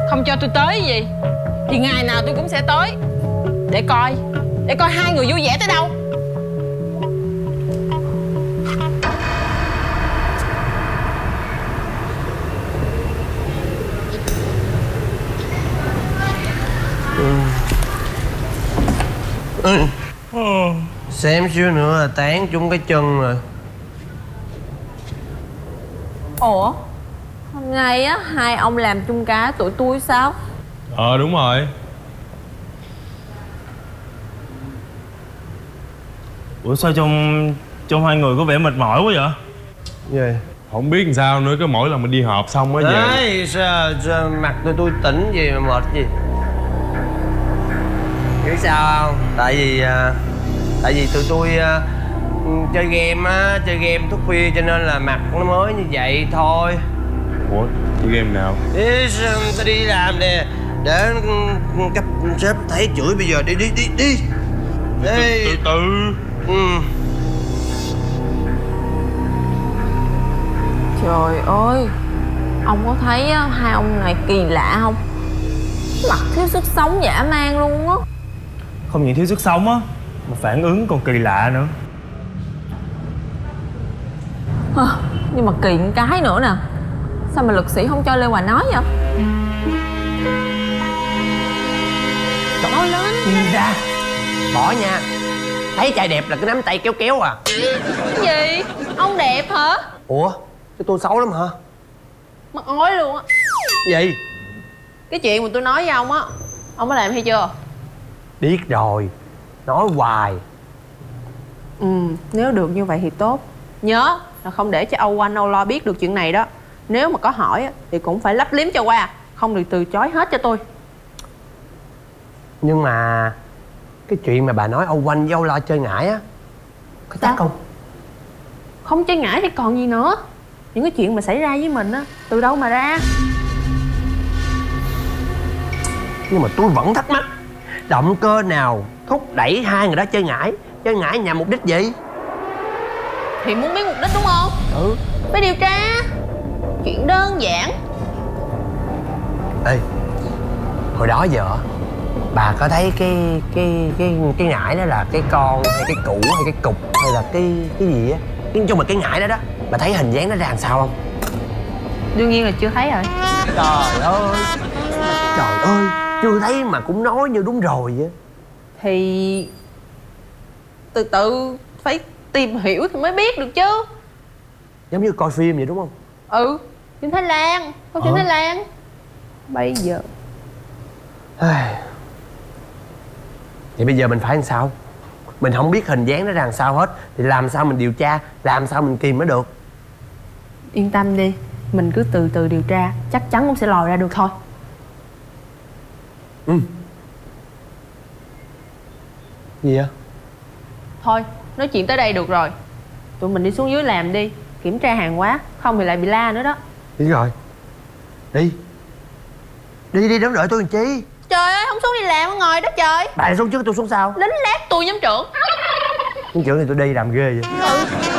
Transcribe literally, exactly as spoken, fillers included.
Không cho tôi tới gì thì ngày nào tôi cũng sẽ tới. Để coi Để coi hai người vui vẻ tới đâu. Ừ. Xem xíu nữa là tán trúng cái chân rồi. Ủa, hôm nay á hai ông làm chung cá tụi tôi sao? Ờ đúng rồi. Ủa sao trong trong hai người có vẻ mệt mỏi quá vậy? Gì? Không biết làm sao nữa, cái mỗi lần mình đi họp xong á về. Đấy, sao, sao mặt tôi tôi tỉnh gì mà mệt gì? Biết sao không? Tại vì à, tại vì tụi tôi à, chơi game á, chơi game thức khuya cho nên là mặt nó mới như vậy thôi. Ủa, chơi game nào? Đi, ta đi làm nè, để cấp sếp thấy chửi bây giờ. Đi đi đi đi. Đi. Từ từ. Ừ. Trời ơi, ông có thấy á, hai ông này kỳ lạ không? Mặt thiếu sức sống dã man luôn á. Không những thiếu sức sống á, mà phản ứng còn kỳ lạ nữa. À, nhưng mà kỳ một cái nữa nè. Sao mà lực sĩ không cho Lê Hòa nói vậy? Nói lên. Nhìn ra. Bỏ nha. Thấy trai đẹp là cứ nắm tay kéo kéo à. Cái gì? Ông đẹp hả? Ủa, cái tôi xấu lắm hả? Mặt ói luôn á. Gì? Cái chuyện mà tôi nói với ông á, ông có làm hay chưa? Biết rồi. Nói hoài. Ừ, nếu được như vậy thì tốt. Nhớ là không để cho Âu Anh Âu Lo biết được chuyện này đó. Nếu mà có hỏi á, thì cũng phải lấp liếm cho qua. Không được từ chối hết cho tôi. Nhưng mà cái chuyện mà bà nói Âu Anh với Âu Lo chơi ngải á, có chắc không? Không chơi ngải thì còn gì nữa. Những cái chuyện mà xảy ra với mình á, từ đâu mà ra? Nhưng mà tôi vẫn thắc mắc, động cơ nào thúc đẩy hai người đó chơi ngải? Chơi ngải nhằm mục đích gì? Thì muốn biết mục đích đúng không? Ừ. Phải điều tra. Chuyện đơn giản. Ê, hồi đó giờ bà có thấy cái cái cái cái ngải đó là cái con hay cái củ hay cái cục hay là cái cái gì á? Nói chung là cái ngải đó đó, bà thấy hình dáng nó ra làm sao không? Đương nhiên là chưa thấy rồi. Trời ơi, trời ơi, chưa thấy mà cũng nói như đúng rồi vậy. Thì từ từ phải tìm hiểu thì mới biết được chứ. Giống như coi phim vậy đúng không? Ừ, phim Thái Lan, coi phim Ờ. Thái Lan. Bây giờ Vậy bây giờ mình phải làm sao? Mình không biết hình dáng nó ra làm sao hết thì làm sao mình điều tra, làm sao mình kìm nó được? yên tâm đi, mình cứ từ từ điều tra, chắc chắn cũng sẽ lòi ra được thôi. Ừ. Gì vậy? Thôi, nói chuyện tới đây được rồi. Tụi mình đi xuống dưới làm đi, kiểm tra hàng hóa, không thì lại bị la nữa đó. Đi rồi. Đi. Đi đi, đừng đợi tôi làm chi. Trời ơi, không xuống đi làm, ngồi đó trời. Bà xuống trước tôi xuống sau. Lính lát tôi nhóm trưởng. Nhóm trưởng thì tôi đi làm ghê vậy. Ừ.